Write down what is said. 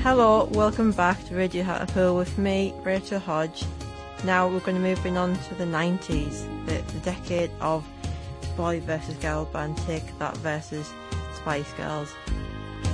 Hello, welcome back to Radio Hartlepool with me, Rachel Hodge. Now we're going to move on to the 90s, the decade of boy versus girl band Take That versus Spice Girls.